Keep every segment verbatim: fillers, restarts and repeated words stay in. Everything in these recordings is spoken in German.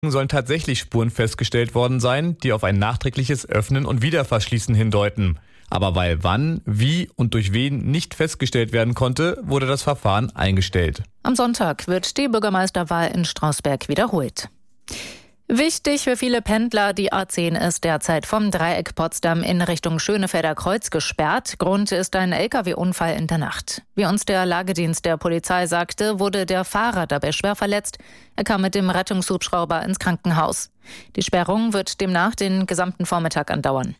sollen tatsächlich Spuren festgestellt worden sein, die auf ein nachträgliches Öffnen und Wiederverschließen hindeuten. Aber weil wann, wie und durch wen nicht festgestellt werden konnte, wurde das Verfahren eingestellt. Am Sonntag wird die Bürgermeisterwahl in Strausberg wiederholt. Wichtig für viele Pendler, die A zehn ist derzeit vom Dreieck Potsdam in Richtung Schönefelder Kreuz gesperrt. Grund ist ein L K W-Unfall in der Nacht. Wie uns der Lagedienst der Polizei sagte, wurde der Fahrer dabei schwer verletzt. Er kam mit dem Rettungshubschrauber ins Krankenhaus. Die Sperrung wird demnach den gesamten Vormittag andauern.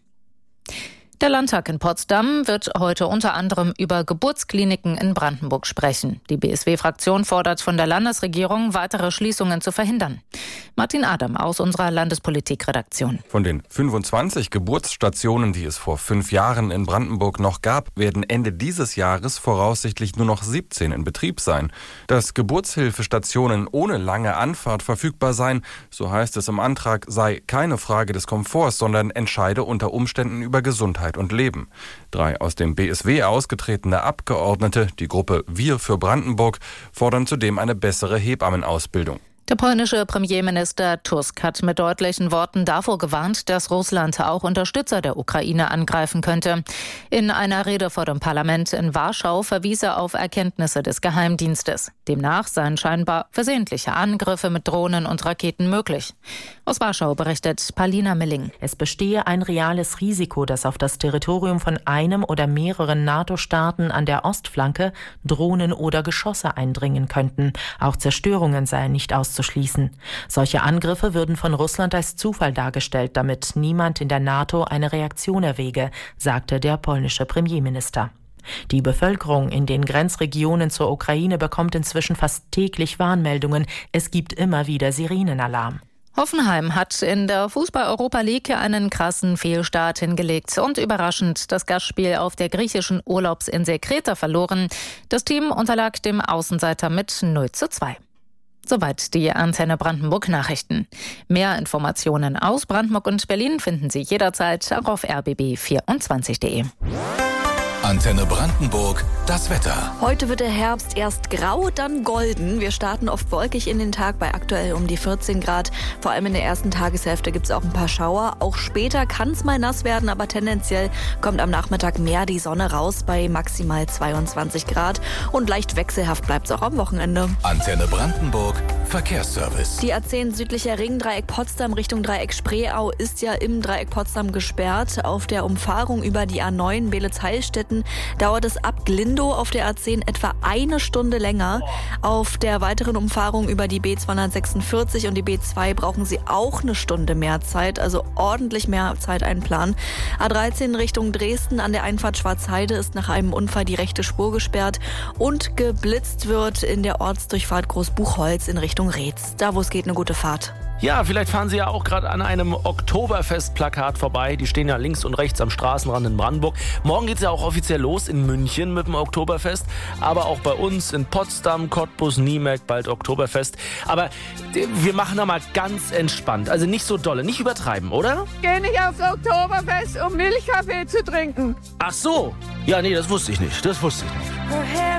Der Landtag in Potsdam wird heute unter anderem über Geburtskliniken in Brandenburg sprechen. Die B S W-Fraktion fordert von der Landesregierung, weitere Schließungen zu verhindern. Martin Adam aus unserer Landespolitikredaktion. Von den fünfundzwanzig Geburtsstationen, die es vor fünf Jahren in Brandenburg noch gab, werden Ende dieses Jahres voraussichtlich nur noch siebzehn in Betrieb sein. Dass Geburtshilfestationen ohne lange Anfahrt verfügbar seien, so heißt es im Antrag, sei keine Frage des Komforts, sondern entscheide unter Umständen über Gesundheit und Leben. Drei aus dem B S W ausgetretene Abgeordnete, die Gruppe Wir für Brandenburg, fordern zudem eine bessere Hebammenausbildung. Der polnische Premierminister Tusk hat mit deutlichen Worten davor gewarnt, dass Russland auch Unterstützer der Ukraine angreifen könnte. In einer Rede vor dem Parlament in Warschau verwies er auf Erkenntnisse des Geheimdienstes. Demnach seien scheinbar versehentliche Angriffe mit Drohnen und Raketen möglich. Aus Warschau berichtet Paulina Milling. Es bestehe ein reales Risiko, dass auf das Territorium von einem oder mehreren NATO-Staaten an der Ostflanke Drohnen oder Geschosse eindringen könnten. Auch Zerstörungen seien nicht auszuschließen. Solche Angriffe würden von Russland als Zufall dargestellt, damit niemand in der NATO eine Reaktion erwäge, sagte der polnische Premierminister. Die Bevölkerung in den Grenzregionen zur Ukraine bekommt inzwischen fast täglich Warnmeldungen. Es gibt immer wieder Sirenenalarm. Hoffenheim hat in der Fußball-Europa League einen krassen Fehlstart hingelegt und überraschend das Gastspiel auf der griechischen Urlaubsinsel Kreta verloren. Das Team unterlag dem Außenseiter mit null zu zwei. Soweit die Antenne Brandenburg Nachrichten. Mehr Informationen aus Brandenburg und Berlin finden Sie jederzeit auch auf r b b vierundzwanzig punkt de. Antenne Brandenburg, das Wetter. Heute wird der Herbst erst grau, dann golden. Wir starten oft wolkig in den Tag bei aktuell um die vierzehn Grad. Vor allem in der ersten Tageshälfte gibt es auch ein paar Schauer. Auch später kann es mal nass werden, aber tendenziell kommt am Nachmittag mehr die Sonne raus bei maximal zweiundzwanzig Grad. Und leicht wechselhaft bleibt es auch am Wochenende. Antenne Brandenburg, Verkehrsservice. Die A zehn südlicher Ring, Dreieck Potsdam Richtung Dreieck Spreeau ist ja im Dreieck Potsdam gesperrt. Auf der Umfahrung über die A neun Beelitz-Heilstätten dauert es ab Glindow auf der A zehn etwa eine Stunde länger. Auf der weiteren Umfahrung über die B zweihundertsechsundvierzig und die B zwei brauchen Sie auch eine Stunde mehr Zeit, also ordentlich mehr Zeit einplanen. A dreizehn Richtung Dresden an der Einfahrt Schwarzheide ist nach einem Unfall die rechte Spur gesperrt und geblitzt wird in der Ortsdurchfahrt Großbuchholz in Richtung Reetz. Da, wo es geht, eine gute Fahrt. Ja, vielleicht fahren Sie ja auch gerade an einem Oktoberfest-Plakat vorbei. Die stehen ja links und rechts am Straßenrand in Brandenburg. Morgen geht es ja auch offiziell los in München mit dem Oktoberfest. Aber auch bei uns in Potsdam, Cottbus, Niemek bald Oktoberfest. Aber wir machen da mal ganz entspannt. Also nicht so dolle, nicht übertreiben, oder? Geh nicht aufs Oktoberfest, um Milchkaffee zu trinken. Ach so. Ja, nee, das wusste ich nicht. Das wusste ich nicht.